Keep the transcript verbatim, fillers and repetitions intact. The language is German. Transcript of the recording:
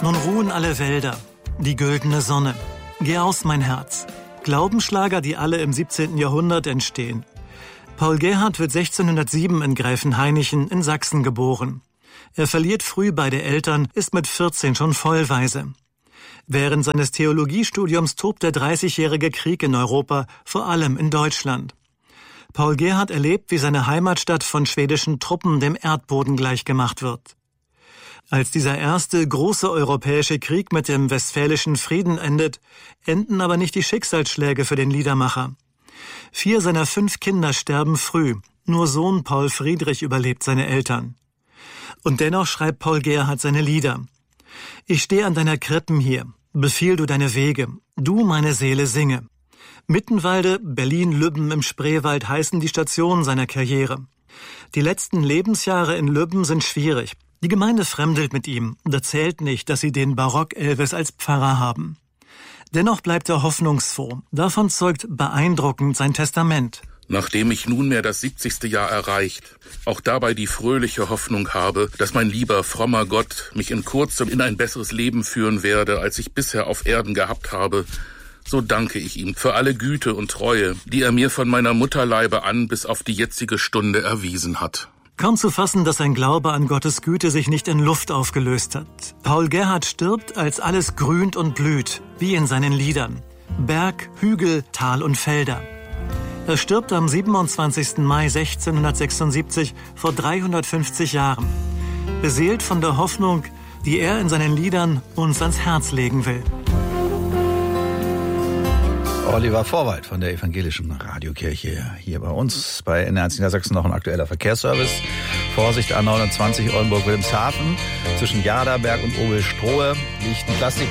Nun ruhen alle Wälder, die güldene Sonne. Geh aus, mein Herz. Glaubensschlager, die alle im siebzehnten Jahrhundert entstehen. Paul Gerhardt wird sechzehnhundertsieben in Gräfenhainichen in Sachsen geboren. Er verliert früh beide Eltern, ist mit vierzehn schon vollweise. Während seines Theologiestudiums tobt der Dreißigjährige Krieg in Europa, vor allem in Deutschland. Paul Gerhardt erlebt, wie seine Heimatstadt von schwedischen Truppen dem Erdboden gleichgemacht wird. Als dieser erste große europäische Krieg mit dem Westfälischen Frieden endet, enden aber nicht die Schicksalsschläge für den Liedermacher. Vier seiner fünf Kinder sterben früh, nur Sohn Paul Friedrich überlebt seine Eltern. Und dennoch schreibt Paul Gerhardt seine Lieder. Ich stehe an deiner Krippen hier, befiehl du deine Wege, du meine Seele singe. Mittenwalde, Berlin, Lübben im Spreewald heißen die Stationen seiner Karriere. Die letzten Lebensjahre in Lübben sind schwierig. Die Gemeinde fremdelt mit ihm und erzählt nicht, dass sie den Barock-Elvis als Pfarrer haben. Dennoch bleibt er hoffnungsfroh. Davon zeugt beeindruckend sein Testament. Nachdem ich nunmehr das siebzigste Jahr erreicht, auch dabei die fröhliche Hoffnung habe, dass mein lieber, frommer Gott mich in kurzem in ein besseres Leben führen werde, als ich bisher auf Erden gehabt habe, so danke ich ihm für alle Güte und Treue, die er mir von meiner Mutterleibe an bis auf die jetzige Stunde erwiesen hat. Kaum zu fassen, dass sein Glaube an Gottes Güte sich nicht in Luft aufgelöst hat. Paul Gerhardt stirbt, als alles grünt und blüht, wie in seinen Liedern. Berg, Hügel, Tal und Felder. Er stirbt am siebenundzwanzigsten Mai sechzehnhundertsechsundsiebzig, vor dreihundertfünfzig Jahren. Beseelt von der Hoffnung, die er in seinen Liedern uns ans Herz legen will. Oliver Vorwald von der Evangelischen Radiokirche hier bei uns. Bei N R eins Niedersachsen noch ein aktueller Verkehrsservice. Vorsicht A neunundzwanzig Oldenburg-Wilhelmshaven. Zwischen Jaderberg und Obelstrohe liegt ein Plastik